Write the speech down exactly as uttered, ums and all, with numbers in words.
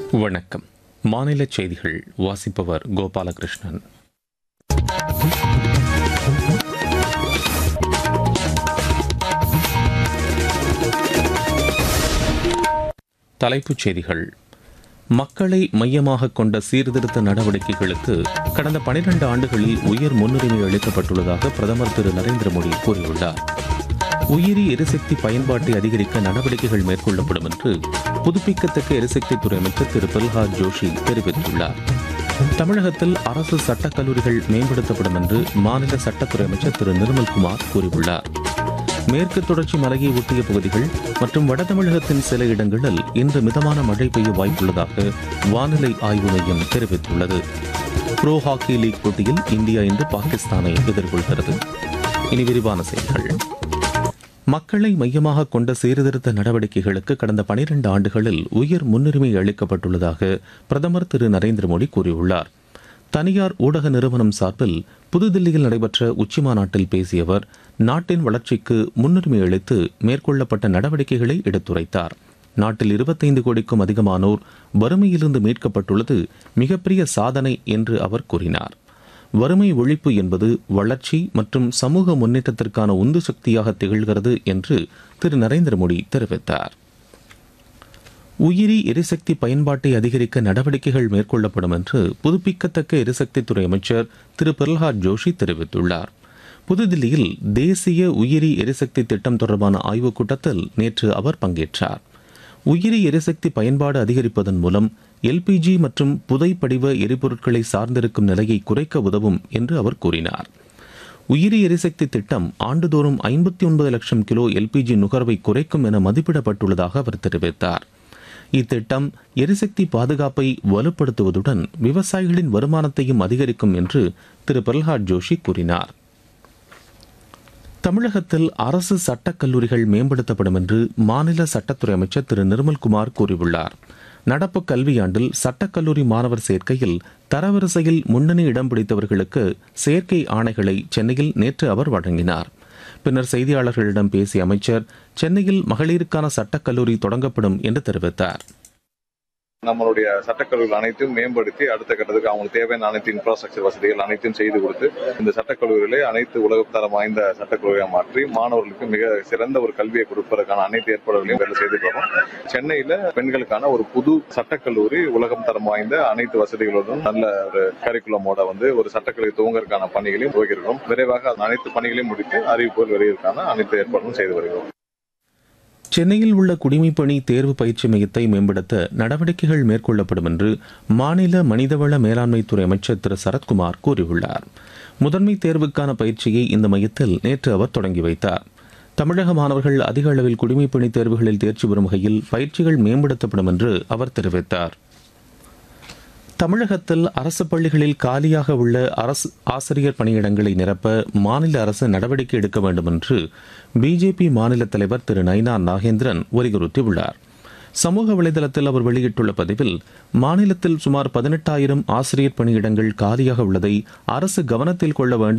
வணக்கம். மாநில செய்திகள் வாசிப்பவர் கோபாலகிருஷ்ணன். தலைப்புச் செய்திகள். மக்களை மையமாக கொண்ட சீர்திருத்த நடவடிக்கைகளுக்கு கடந்த பனிரண்டு ஆண்டுகளில் உயர் முன்னுரிமை அளிக்கப்பட்டுள்ளதாக பிரதமர் திரு நரேந்திர மோடி கூறியுள்ளார். உயிரி எரிசக்தி பயன்பாட்டை அதிகரிக்க நடவடிக்கைகள் மேற்கொள்ளப்படும் என்று புதுப்பிக்கத்தக்க எரிசக்தித்துறை அமைச்சர் திரு பிரல்ஹாத் ஜோஷி தெரிவித்துள்ளார். தமிழகத்தில் அரசு சட்டக் கல்லூரிகள் மேம்படுத்தப்படும் என்று மாநில சட்டத்துறை அமைச்சர் திரு நிர்மல்குமார் கூறியுள்ளார். மேற்கு தொடர்ச்சி மலையை ஒட்டிய பகுதிகள் மற்றும் வட தமிழகத்தின் சில இடங்களில் இன்று மிதமான மழை பெய்ய வாய்ப்புள்ளதாக வானிலை ஆய்வு மையம் தெரிவித்துள்ளது. புரோ ஹாக்கி லீக் போட்டியில் இந்தியா இன்று பாகிஸ்தானை எதிர்கொள்கிறது. இனி விரிவான செய்திகள். மக்களை மையமாக கொண்ட சீர்திருத்த நடவடிக்கைகளுக்கு கடந்த பனிரண்டு ஆண்டுகளில் உயர் முன்னுரிமை அளிக்கப்பட்டுள்ளதாக பிரதமர் திரு நரேந்திர மோடி கூறியுள்ளார். தனியார் ஊடக நிறுவனம் சார்பில் புதுதில்லியில் நடைபெற்ற உச்சிமாநாட்டில் பேசிய அவர் நாட்டின் வளர்ச்சிக்கு முன்னுரிமை அளித்து மேற்கொள்ளப்பட்ட நடவடிக்கைகளை எடுத்துரைத்தார். நாட்டில் இருபத்தைந்து கோடிக்கும் அதிகமானோர் வறுமையிலிருந்து மீட்கப்பட்டுள்ளது மிகப்பெரிய சாதனை என்று அவர் கூறினார். வறுமை ஒழிப்பு என்பது வளர்ச்சி மற்றும் சமூக முன்னேற்றத்திற்கான உந்து சக்தியாக திகழ்கிறது என்று திரு நரேந்திர மோடி தெரிவித்தார். உயிரி எரிசக்தி பயன்பாட்டை அதிகரிக்க நடவடிக்கைகள் மேற்கொள்ளப்படும் என்று புதுப்பிக்கத்தக்க எரிசக்தித்துறை அமைச்சர் திரு பிரல்ஹாத் ஜோஷி தெரிவித்துள்ளார். புதுதில்லியில் தேசிய உயிரி எரிசக்தி திட்டம் தொடர்பான ஆய்வுக் கூட்டத்தில் நேற்று அவர் பங்கேற்றார். உயிரி எரிசக்தி பயன்பாடு அதிகரிப்பதன் மூலம் எல்பிஜி மற்றும் புதைப்படிவ எரிபொருட்களை சார்ந்திருக்கும் நிலையை குறைக்க உதவும் என்று அவர் கூறினார். உயிரி எரிசக்தி திட்டம் ஆண்டுதோறும் ஐம்பத்தி ஒன்பது லட்சம் கிலோ எல்பிஜி நுகர்வை குறைக்கும் என மதிப்பிடப்பட்டுள்ளதாக அவர் தெரிவித்தார். இத்திட்டம் எரிசக்தி பாதுகாப்பை வலுப்படுத்துவதுடன் விவசாயிகளின் வருமானத்தையும் அதிகரிக்கும் என்று திரு பிரல்ஹாத் ஜோஷி கூறினார். தமிழகத்தில் அரசு சட்டக் கல்லூரிகள் மேம்படுத்தப்படும் என்று மாநில சட்டத்துறை அமைச்சர் திரு நிர்மல்குமார் கூறியுள்ளார். நடப்பு கல்வியாண்டில் சட்டக்கல்லூரி மாணவர் சேர்க்கையில் தரவரிசையில் முன்னணி இடம் பிடித்தவர்களுக்கு சேர்க்கை ஆணைகளை சென்னையில் நேற்று அவர் வழங்கினார். பின்னர் செய்தியாளர்களிடம் பேசிய அமைச்சர் சென்னையில் மகளிருக்கான சட்டக்கல்லூரி தொடங்கப்படும் என்று தெரிவித்தார். நம்மளுடைய சட்டக்கல்லூரிகள் அனைத்தும் மேம்படுத்தி அடுத்த கட்டத்துக்கு அவங்களுக்கு தேவையான அனைத்து இன்ஃப்ராஸ்ட்ரக்சர் வசதிகள் அனைத்தும் செய்து கொடுத்து இந்த சட்டக்கல்லூரிகளை அனைத்து உலகத்தரம் வாய்ந்த சட்டக்கல்லூரியாக மாற்றி மாணவர்களுக்கு மிக சிறந்த ஒரு கல்வியை கொடுப்பதற்கான அனைத்து ஏற்பாடுகளையும் வேலை செய்து வரோம். சென்னையில பெண்களுக்கான ஒரு புது சட்டக்கல்லூரி உலகம் தரம் வாய்ந்த அனைத்து வசதிகளுடன் நல்ல ஒரு கரிக்குலமோட வந்து ஒரு சட்டக்கல்லூரி துவங்கறதுக்கான பணிகளையும் துவங்கியிருக்கிறோம். விரைவாக அனைத்து பணிகளையும் முடித்து அறிவிப்புகள் வெளியிற்கான அனைத்து ஏற்பாடுகளும் செய்து வருகிறோம். சென்னையில் உள்ள குடிமைப்பணி தேர்வு பயிற்சி மையத்தை மேம்படுத்த நடவடிக்கைகள் மேற்கொள்ளப்படும் என்று மாநில மனிதவள மேலாண்மைத்துறை அமைச்சர் திரு சரத்குமார் கூறியுள்ளார். முதன்மை தேர்வுக்கான பயிற்சியை இந்த மையத்தில் நேற்று அவர் தொடங்கி வைத்தார். தமிழக மாணவர்கள் அதிக அளவில் குடிமைப்பணி தேர்வுகளில் தேர்ச்சி பெறும் வகையில் பயிற்சிகள் மேம்படுத்தப்படும் என்று அவர் தெரிவித்தார். தமிழகத்தில் அரசு பள்ளிகளில் காலியாக உள்ள அரசு ஆசிரியர் பணியிடங்களை நிரப்ப மாநில அரசு நடவடிக்கை எடுக்க வேண்டும் என்று பிஜேபி மாநில தலைவர் திரு நயினா நாகேந்திரன் வலியுறுத்தியுள்ளார். சமூக வலைதளத்தில் அவர் வெளியிட்டுள்ள பதிவில் மாநிலத்தில் சுமார் பதினெட்டாயிரம் ஆசிரியர் பணியிடங்கள் காலியாக உள்ளதை அரசு கவனத்தில் கொள்ள வேண்டும்